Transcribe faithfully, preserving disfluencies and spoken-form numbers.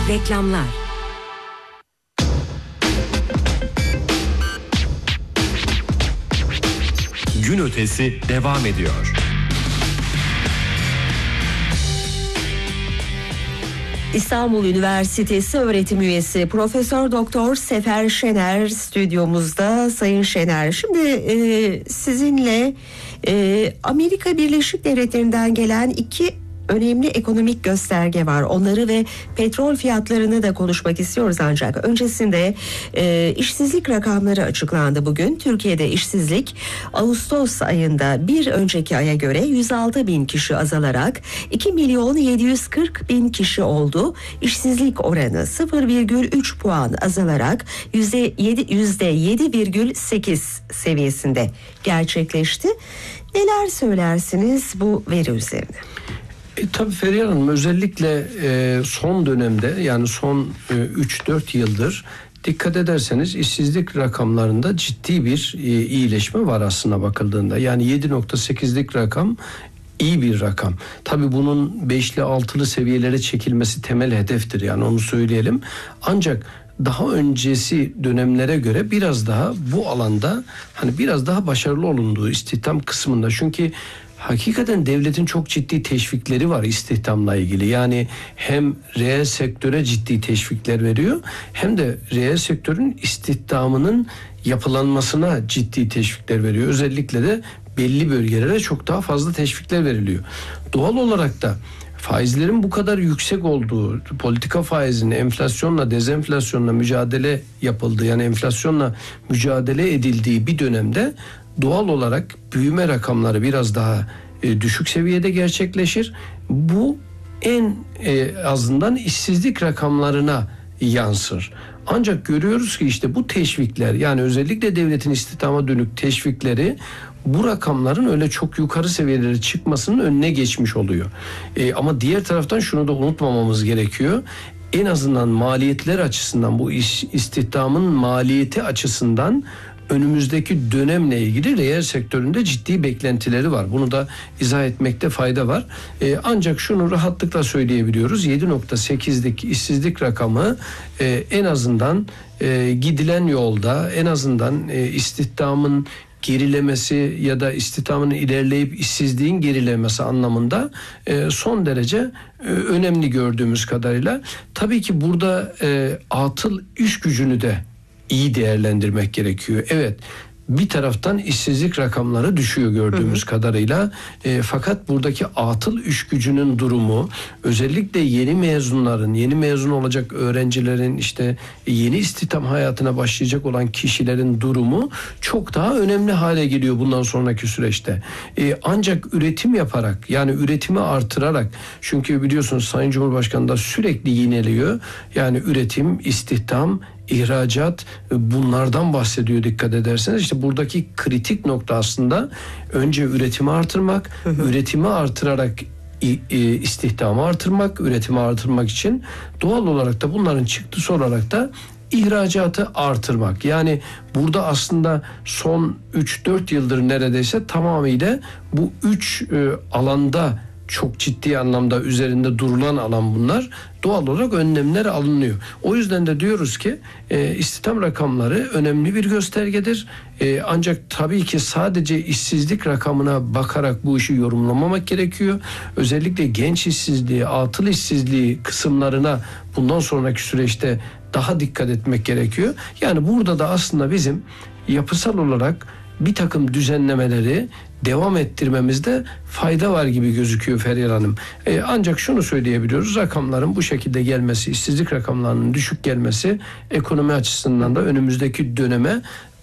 Reklamlar. Gün ötesi devam ediyor. İstanbul Üniversitesi öğretim üyesi Profesör Doktor Sefer Şener stüdyomuzda. Sayın Şener, şimdi e, sizinle e, Amerika Birleşik Devletleri'nden gelen iki önemli ekonomik gösterge var. Onları ve petrol fiyatlarını da konuşmak istiyoruz, ancak öncesinde e, işsizlik rakamları açıklandı bugün. Türkiye'de işsizlik Ağustos ayında bir önceki aya göre yüz altı bin kişi azalarak iki milyon yedi yüz kırk bin kişi oldu. İşsizlik oranı sıfır virgül üç puan azalarak yüzde yedi virgül sekiz seviyesinde gerçekleşti. Neler söylersiniz bu veri üzerine? E, tabii Feriha Hanım, özellikle e, son dönemde, yani son e, üç dört yıldır dikkat ederseniz işsizlik rakamlarında ciddi bir e, iyileşme var aslında bakıldığında. Yani yedi virgül sekizlik rakam iyi bir rakam. Tabii bunun beşli altılı seviyelere çekilmesi temel hedeftir, yani onu söyleyelim. Ancak daha öncesi dönemlere göre biraz daha bu alanda hani biraz daha başarılı olunduğu istihdam kısmında. Çünkü hakikaten devletin çok ciddi teşvikleri var istihdamla ilgili. Yani hem reel sektöre ciddi teşvikler veriyor, hem de reel sektörün istihdamının yapılanmasına ciddi teşvikler veriyor. Özellikle de belli bölgelere çok daha fazla teşvikler veriliyor. Doğal olarak da faizlerin bu kadar yüksek olduğu, politika faizinin enflasyonla, dezenflasyonla mücadele yapıldığı, yani enflasyonla mücadele edildiği bir dönemde doğal olarak büyüme rakamları biraz daha e, düşük seviyede gerçekleşir. Bu en e, azından işsizlik rakamlarına yansır. Ancak görüyoruz ki işte bu teşvikler, yani özellikle devletin istihdama dönük teşvikleri bu rakamların öyle çok yukarı seviyelere çıkmasının önüne geçmiş oluyor. E, ama diğer taraftan şunu da unutmamamız gerekiyor. En azından maliyetler açısından, bu iş, istihdamın maliyeti açısından önümüzdeki dönemle ilgili reel sektöründe ciddi beklentileri var. Bunu da izah etmekte fayda var. Ee, ancak şunu rahatlıkla söyleyebiliyoruz. yedi virgül sekizlik işsizlik rakamı e, en azından e, gidilen yolda, en azından e, istihdamın gerilemesi ya da istihdamın ilerleyip işsizliğin gerilemesi anlamında e, son derece e, önemli gördüğümüz kadarıyla. Tabii ki burada e, atıl iş gücünü de iyi değerlendirmek gerekiyor. Evet, bir taraftan işsizlik rakamları düşüyor gördüğümüz hı hı. kadarıyla. E, fakat buradaki atıl iş gücünün durumu, özellikle yeni mezunların, yeni mezun olacak öğrencilerin, işte yeni istihdam hayatına başlayacak olan kişilerin durumu çok daha önemli hale geliyor bundan sonraki süreçte. E, ancak üretim yaparak, yani üretimi artırarak, çünkü biliyorsunuz Sayın Cumhurbaşkanı da sürekli yineliyor. Yani üretim, istihdam, İhracat, bunlardan bahsediyor dikkat ederseniz. İşte buradaki kritik nokta aslında önce üretimi artırmak, hı hı. üretimi artırarak istihdamı artırmak, üretimi artırmak için doğal olarak da bunların çıktısı olarak da ihracatı artırmak. Yani burada aslında son üç dört yıldır neredeyse tamamıyla bu üç e, alanda çok ciddi anlamda üzerinde durulan alan bunlar. Doğal olarak önlemler alınıyor. O yüzden de diyoruz ki e, istihdam rakamları önemli bir göstergedir. E, ancak tabii ki sadece işsizlik rakamına bakarak bu işi yorumlamamak gerekiyor. Özellikle genç işsizliği, atıl işsizliği kısımlarına bundan sonraki süreçte daha dikkat etmek gerekiyor. Yani burada da aslında bizim yapısal olarak bir takım düzenlemeleri devam ettirmemizde fayda var gibi gözüküyor Feriha Hanım. Ee, ancak şunu söyleyebiliyoruz: rakamların bu şekilde gelmesi, işsizlik rakamlarının düşük gelmesi ekonomi açısından da önümüzdeki döneme